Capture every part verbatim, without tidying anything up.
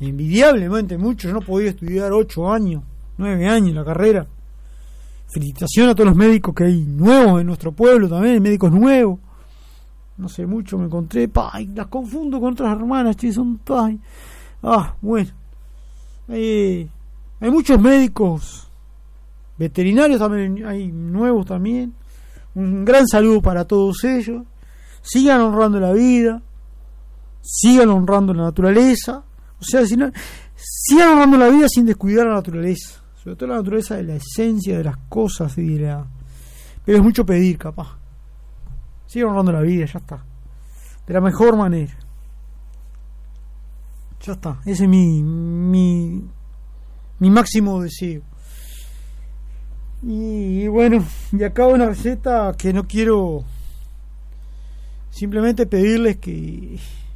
envidiablemente mucho. Yo no podía estudiar ocho años, nueve años la carrera. Felicitaciones a todos los médicos que hay nuevos en nuestro pueblo también, médicos nuevos. No sé mucho, me encontré, pa, y las confundo con otras hermanas, che, son todas. Ah, bueno. Eh, hay muchos médicos veterinarios también, hay nuevos también. Un gran saludo para todos ellos. Sigan honrando la vida, sigan honrando la naturaleza. O sea, si no, sigan honrando la vida sin descuidar la naturaleza. Sobre todo la naturaleza de la esencia de las cosas y de la... Pero es mucho pedir, capaz. Sigan honrando la vida, ya está. De la mejor manera. Ya está. Ese es mi, mi, mi máximo deseo. Y bueno, y acá una receta que no quiero... Simplemente pedirles que...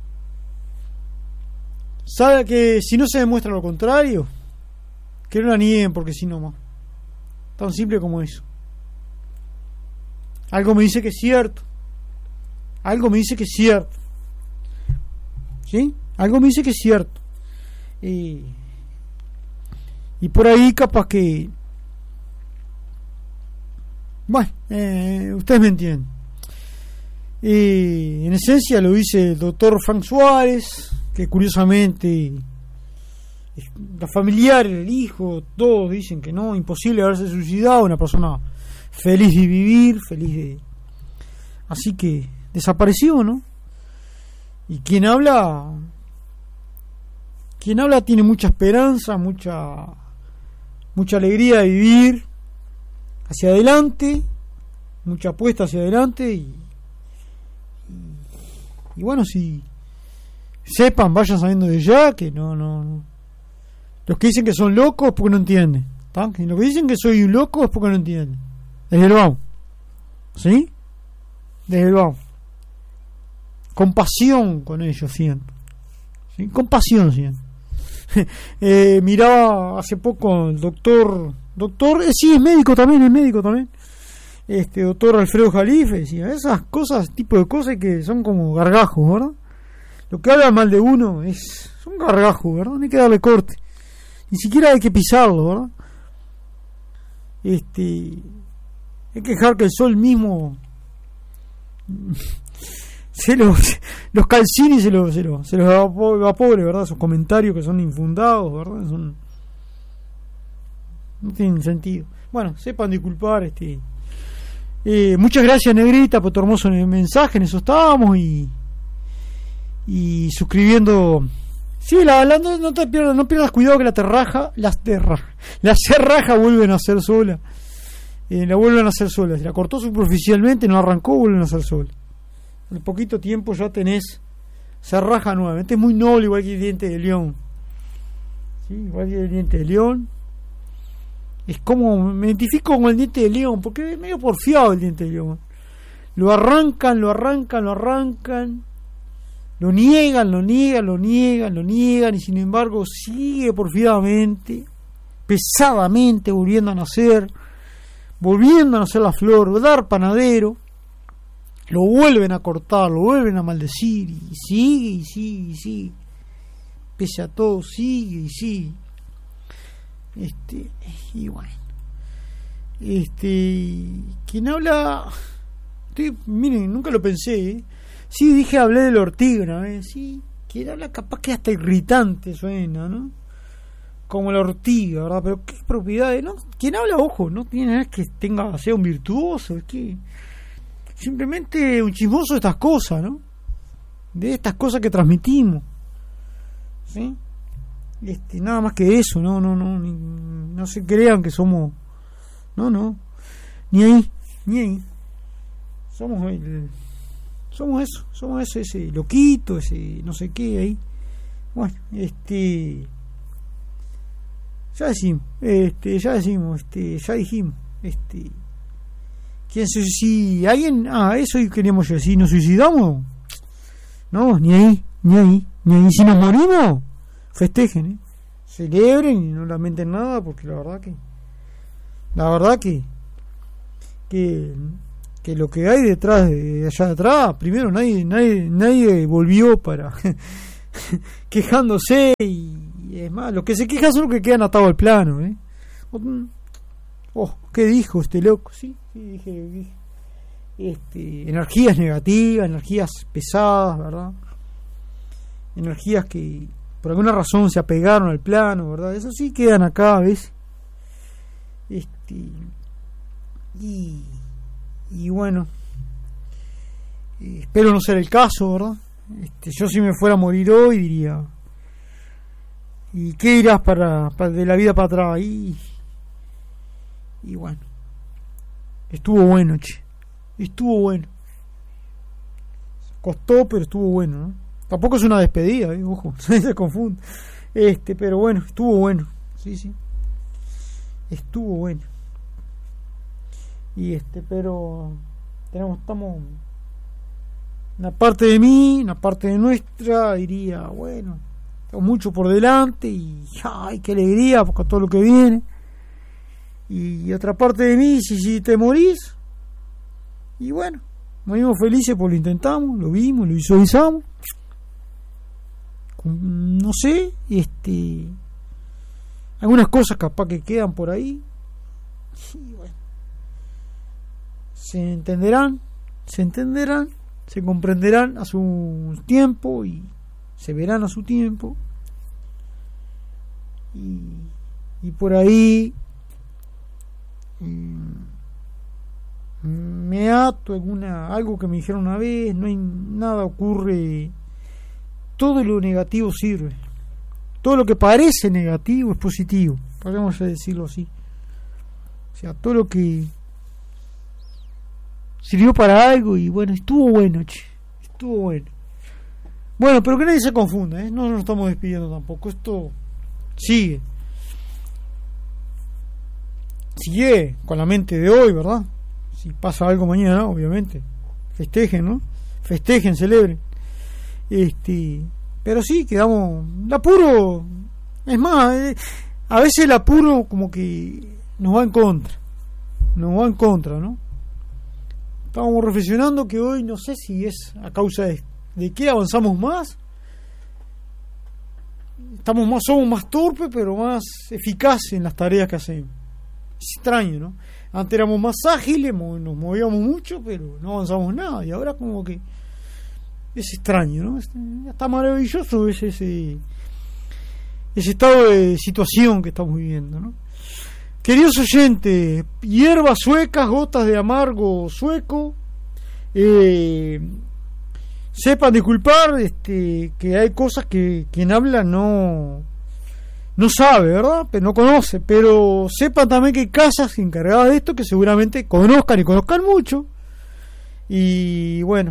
Sabe que si no se demuestra lo contrario, que no la nieguen, porque si no más. Tan simple como eso. Algo me dice que es cierto. Algo me dice que es cierto. ¿Sí? Algo me dice que es cierto. Y, y por ahí capaz que... Bueno, eh, ustedes me entienden. Y en esencia lo dice el doctor Frank Suárez, que curiosamente los familiares, el hijo, todos dicen que no, imposible haberse suicidado, una persona feliz de vivir, feliz de... Así que desapareció, ¿no? Y quien habla, quien habla tiene mucha esperanza, mucha, mucha alegría de vivir hacia adelante, mucha apuesta hacia adelante y, y, y bueno, si sepan, vayan sabiendo de ya que no, no, no. Los que dicen que son locos es porque no entienden, ¿tá? Y los que dicen que soy un loco es porque no entienden. Desde el vamos, ¿sí? Desde el vamos. Compasión con ellos siempre, ¿sí? Compasión siempre. eh, miraba hace poco el doctor, doctor, eh, sí, es médico también, es médico también. Este doctor Alfredo Jalife decía, esas cosas, tipo de cosas que son como gargajos, ¿verdad? Lo que habla mal de uno es son gargajos, ¿verdad? No hay que darle corte. Ni siquiera hay que pisarlo, ¿verdad? Este, hay que dejar que el sol mismo se los, los calcine y se los, se los, se los evapore, ¿verdad? Esos comentarios que son infundados, ¿verdad? Son, no tienen sentido. Bueno, sepan disculpar, este. Eh, muchas gracias, Negrita, por tu hermoso mensaje. En eso estábamos y y suscribiendo. Sí, la, la, no, no te pierdas, no pierdas cuidado que la terraja, las terras, la cerraja vuelven a ser sola. Eh, la vuelven a hacer sola. Si la cortó superficialmente, no arrancó, vuelven a hacer sola. En poquito tiempo ya tenés cerraja nuevamente. Es muy noble, igual que el diente de león. Sí, igual que el diente de león. Es como, me identifico con el diente de león, porque es medio porfiado el diente de león. Lo arrancan, lo arrancan, lo arrancan. Lo niegan, lo niegan, lo niegan, lo niegan, y sin embargo sigue porfiadamente, pesadamente, volviendo a nacer, volviendo a nacer la flor, dar panadero, lo vuelven a cortar, lo vuelven a maldecir, y sigue, y sigue, y sigue, pese a todo, sigue, y sigue. Este, y bueno, este, quien habla, estoy, miren, nunca lo pensé, ¿eh? Sí, dije, hablé de la ortiga, ¿eh? Sí, quien habla capaz que hasta irritante suena, ¿no? Como la ortiga, ¿verdad? Pero qué propiedades, ¿no? Quien habla, ojo, no tiene nada que tenga, sea un virtuoso, es que simplemente un chismoso de estas cosas, ¿no? De estas cosas que transmitimos, ¿sí? Este, nada más que eso, no, no, no, ni, no se crean que somos, no, no, ni ahí, ni ahí, somos el... Somos eso, somos ese, ese loquito, ese no sé qué ahí. Bueno, este ya decimos, este, ya decimos, este, ya dijimos, este, ¿quién se suicida? ¿Alguien? Ah, eso queríamos decir, ¿nos suicidamos? No, ni ahí, ni ahí, ni ahí. Si nos morimos, festejen, ¿eh? Celebren y no lamenten nada, porque la verdad que, la verdad que, que que lo que hay detrás de allá atrás, primero nadie nadie nadie volvió para quejándose y, es más, los que se quejan son los que quedan atados al plano, ¿eh? Oh, ¿qué dijo este loco? Sí, sí, dije, dije. Este, energías negativas, energías pesadas, ¿verdad? Energías que por alguna razón se apegaron al plano, ¿verdad? Eso sí quedan acá a veces. Este, y, y bueno, eh, espero no ser el caso, ¿verdad? Este, yo si me fuera a morir hoy diría, ¿y qué irás para, para de la vida para atrás? Y, y bueno, estuvo bueno, che, estuvo bueno. Costó, pero estuvo bueno, ¿no? Tampoco es una despedida, ¿eh? Ojo, se confunde. Este, pero bueno, estuvo bueno, sí, sí. Estuvo bueno. Y este, pero tenemos, estamos, una parte de mí, una parte de nuestra diría, bueno, tengo mucho por delante y ay, qué alegría porque todo lo que viene. Y otra parte de mí, si, si te morís, y bueno, morimos felices porque lo intentamos, lo vimos, lo visualizamos. No sé, este, algunas cosas capaz que quedan por ahí. Sí, bueno, se entenderán, se entenderán, se comprenderán a su tiempo y se verán a su tiempo. Y, y por ahí mmm, me ato en una, algo que me dijeron una vez, no hay nada ocurre. Todo lo negativo sirve. Todo lo que parece negativo es positivo. Podemos decirlo así. O sea, todo lo que sirvió para algo y bueno, estuvo bueno, che. Estuvo bueno. Bueno, pero que nadie se confunda, ¿eh? No nos estamos despidiendo tampoco. Esto sigue. Sigue con la mente de hoy, ¿verdad? Si pasa algo mañana, obviamente. Festejen, ¿no? Festejen, celebren. Este, pero sí, quedamos. El apuro, es más, eh, a veces el apuro como que nos va en contra, nos va en contra, ¿no? Estábamos reflexionando que hoy no sé si es a causa de, de qué avanzamos más, estamos más, somos más torpes, pero más eficaces en las tareas que hacemos. Es extraño, ¿no? Antes éramos más ágiles, nos movíamos mucho, pero no avanzamos nada, y ahora como que es extraño, ¿no? Está maravilloso ese, ese, ese estado de situación que estamos viviendo, ¿no? Queridos oyentes, hierbas suecas, gotas de amargo sueco, eh, sepan disculpar este, que hay cosas que quien habla no, no sabe, ¿verdad? Pero no conoce, pero sepan también que hay casas encargadas de esto que seguramente conozcan y conozcan mucho, y bueno,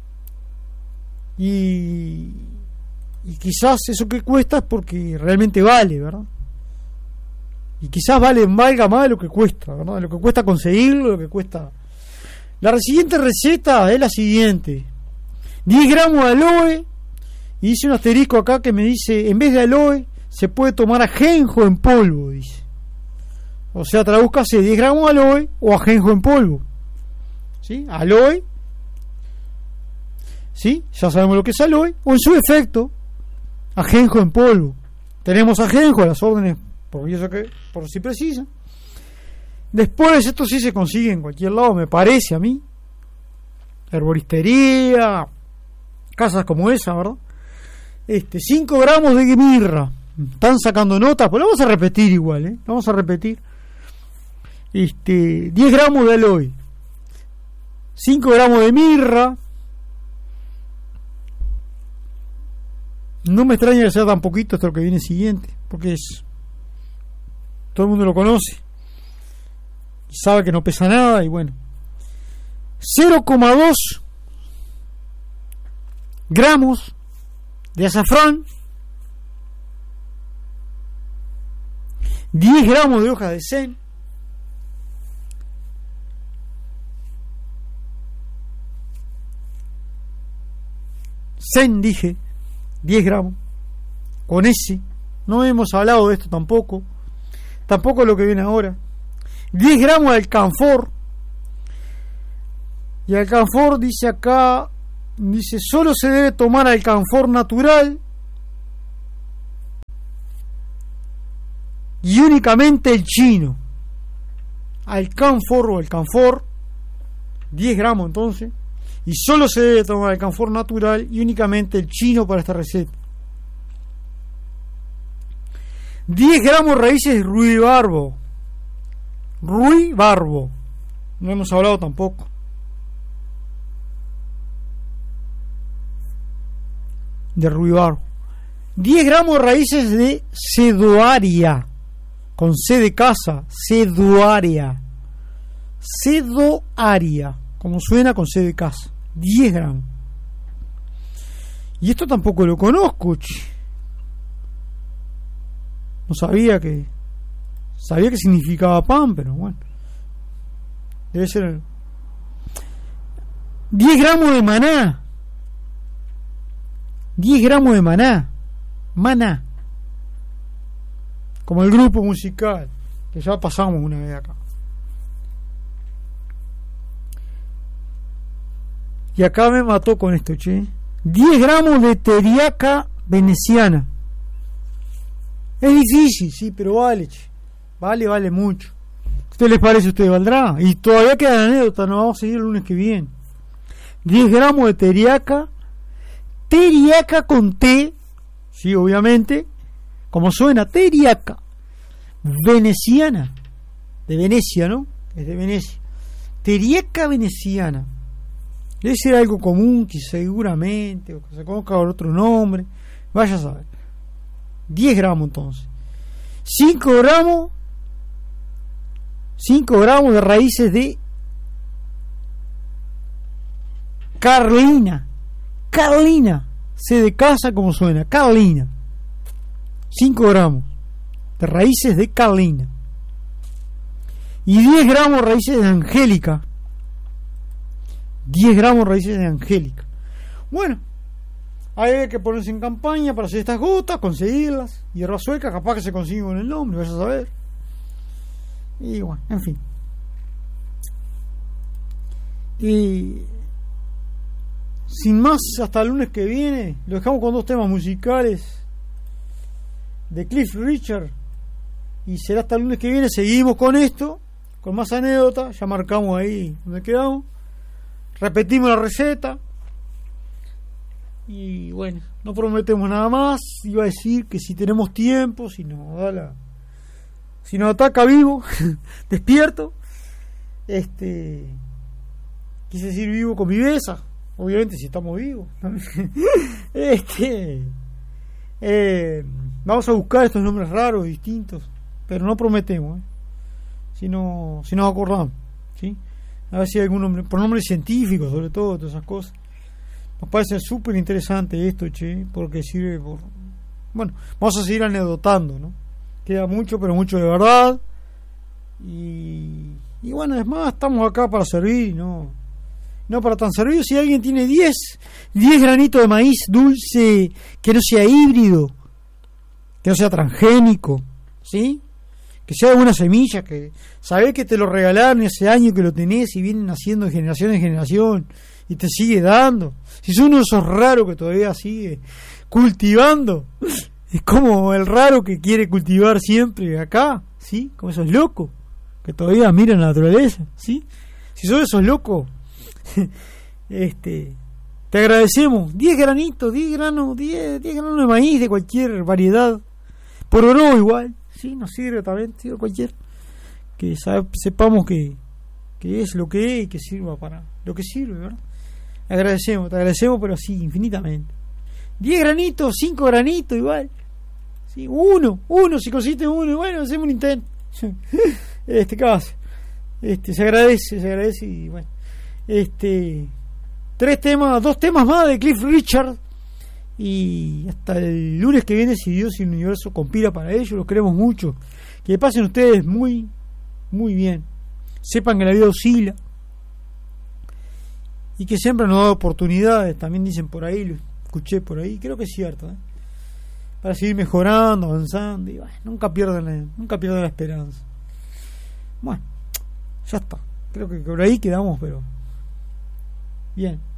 Y, y quizás eso que cuesta es porque realmente vale, ¿verdad? Y quizás vale, valga más de lo que cuesta, ¿verdad? Lo que cuesta conseguirlo, lo que cuesta. La siguiente receta es la siguiente: diez gramos de aloe, y dice un asterisco acá que me dice, en vez de aloe se puede tomar ajenjo en polvo, dice. O sea, tradúzcase diez gramos de aloe o ajenjo en polvo, ¿sí? Aloe, ¿sí? Ya sabemos lo que es aloe, o en su efecto, ajenjo en polvo. Tenemos ajenjo a las órdenes, por, eso que, por si precisa. Después, esto sí se consigue en cualquier lado, me parece a mí. Herboristería, casas como esa, ¿verdad? Este, cinco gramos de mirra. Están sacando notas, pues lo vamos a repetir igual, ¿eh? Lo vamos a repetir. Este, diez gramos de aloe, cinco gramos de mirra. No me extraña que sea tan poquito esto lo que viene siguiente, porque es, todo el mundo lo conoce y sabe que no pesa nada. Y bueno, cero coma dos gramos de azafrán, diez gramos de hoja de zen, zen dije, diez gramos, con ese, no hemos hablado de esto tampoco, tampoco lo que viene ahora, diez gramos de alcanfor, y alcanfor dice acá, dice, solo se debe tomar alcanfor natural, y únicamente el chino. Alcanfor o el Canfor, diez gramos entonces, y solo se debe tomar el Canfor natural y únicamente el chino para esta receta. diez gramos raíces de ruibarbo. Ruibarbo, no hemos hablado tampoco. De ruibarbo. diez gramos raíces de cedoaria, con C de casa, cedoaria. Cedoaria, como suena, con C de casa. diez gramos. Y esto tampoco lo conozco, che. No sabía que sabía que significaba pan, pero bueno, debe ser diez gramos de maná. diez gramos de maná. Maná, como el grupo musical que ya pasamos una vez acá. Y acá me mató con esto, che. diez gramos de teriaca veneciana. Es difícil, sí, pero vale, che. Vale, vale mucho. ¿Qué usted les parece? ¿Usted valdrá? Y todavía queda anécdota, nos vamos a seguir el lunes que viene. diez gramos de teriaca. Teriaca con T, sí, obviamente, como suena, teriaca. Veneciana. De Venecia, ¿no? Es de Venecia. Teriaca veneciana. Debe ser algo común, que seguramente, o que se conozca por otro nombre. Vaya a saber. diez gramos entonces. cinco gramos. cinco gramos de raíces de Carlina. Carlina. C de casa, como suena. Carlina. cinco gramos de raíces de Carlina. Y diez gramos raíces de Angélica. diez gramos raíces de Angélica. Bueno, hay que ponerse en campaña para hacer estas gotas, conseguirlas. Hierba sueca, capaz que se consigue con el nombre, vaya a saber. Y bueno, en fin. Y sin más, hasta el lunes que viene. Lo dejamos con dos temas musicales de Cliff Richard. Y será hasta el lunes que viene. Seguimos con esto, con más anécdotas. Ya marcamos ahí donde quedamos. Repetimos la receta. Y bueno, no prometemos nada más. Iba a decir que si tenemos tiempo, si nos da la, si nos ataca vivo, despierto, este, quise decir vivo con viveza, obviamente si estamos vivos. este, eh, vamos a buscar estos nombres raros, distintos, pero no prometemos, ¿eh? si no, si nos acordamos, ¿sí? A ver si hay algún nombre, por nombres científicos, sobre todo, todas esas cosas. Nos parece súper interesante esto, che, porque sirve por... Bueno, vamos a seguir anecdotando, ¿no? Queda mucho, pero mucho de verdad. Y, y bueno, es más, estamos acá para servir, ¿no? No para tan servir. Si alguien tiene diez granitos de maíz dulce, que no sea híbrido, que no sea transgénico, ¿sí? Que sea una semilla, que sabés que te lo regalaron ese año que lo tenés y vienen haciendo de generación en generación y te sigue dando. Si sos uno de esos raros que todavía sigue cultivando, es como el raro que quiere cultivar siempre acá, ¿sí? Como esos locos que todavía miran la naturaleza, ¿sí? Si sos de esos locos, este, te agradecemos. diez granitos, diez granos, diez, diez granos de maíz de cualquier variedad, por oro igual, sí, nos sirve también, sirve cualquier, que sabe, sepamos que, que es lo que es y que sirva para lo que sirve, ¿verdad? Agradecemos, te agradecemos, pero sí, infinitamente. diez granitos, cinco granitos, igual. Sí, uno, uno, si consiste uno, bueno, hacemos un intento. Este, ¿qué hace? Este, se agradece, se agradece y bueno. Este, tres temas, dos temas más de Cliff Richard. Y hasta el lunes que viene, si Dios y el universo conspira para ello, los queremos mucho. Que pasen ustedes muy, muy bien. Sepan que la vida oscila. Y que siempre nos da oportunidades, también dicen por ahí, lo escuché por ahí, creo que es cierto, ¿eh? Para seguir mejorando, avanzando, y bueno, nunca pierdan la, nunca pierdan la esperanza. Bueno, ya está, creo que por ahí quedamos, pero bien.